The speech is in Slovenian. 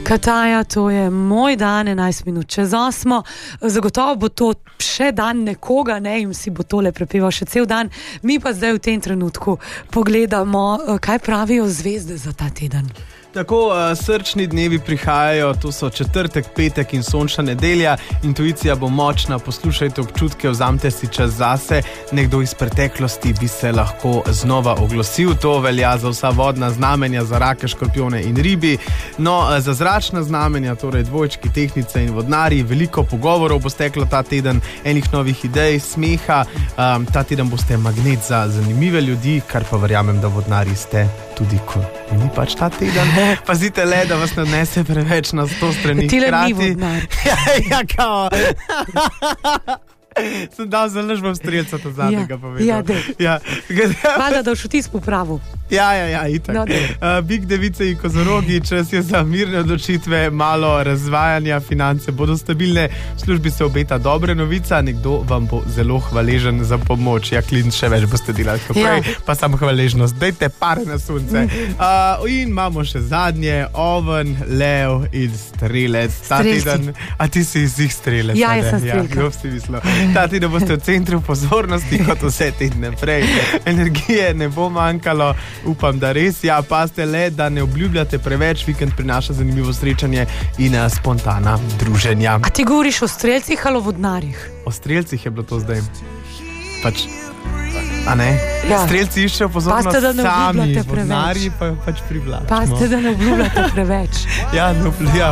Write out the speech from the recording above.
Kataja, to je moj dan, 11 minut čez 8. Zagotovo bo to še dan nekoga, ne, in si bo tole prepeval še cel dan. Mi pa zdaj v tem trenutku pogledamo, kaj pravijo zvezde za ta teden. Tako srčni dnevi prihajajo, to so četrtek, petek in sončna nedelja. Intuicija bo močna, poslušajte občutke, vzamite si čas zase. Nekdo iz preteklosti bi se lahko znova oglasil. To velja za vsa vodna znamenja, za rake, škorpijone in ribi. No, za zračna znamenja, torej dvojčki, tehnice in vodnarji, veliko pogovorov bo steklo ta teden, enih novih idej, smeha. Ta teden boste magnet za zanimive ljudi, kar pa verjamem, da vodnarji ste tudi, ko ni pač ta teden. Pazite le, da vas ne odnese preveč na 100 strani hkrati. Tile ni vodnar. Ja, kao. Sem dal zelo žbom strelca to zadnjega povedal. Hvala, da všuti s popravu. Ja, itak. No, Big device in kozorogi, čas je za mirne odločitve, malo razvajanja, finance bodo stabilne, v službi se obeta dobra novica, nekdo vam bo zelo hvaležen za pomoč. Ja, klin, še več boste delali kot prej, pa samo hvaležnost. Dajte pare na sunce. In imamo še zadnje, oven, lev in strelec. Strelci. A ti si iz jih strelec? Ja, jaz sem strelka. Ta teden boste v centru pozornosti, kot vse tedne prej. Energije ne bo manjkalo. Upam, da res. Ja, pazite le, da ne obljubljate preveč. Vikend prinaša zanimivo srečanje in spontana druženja. A ti govoriš o strelcih ali o vodnarjih? O strelcih je bilo to zdaj. Pač, a ne? Ja. Strelci iščejo pozornost Pazite, da ne sami, obljubljate vodnarji pa pač privlačimo. Pazite, da ne obljubljate preveč. Ja,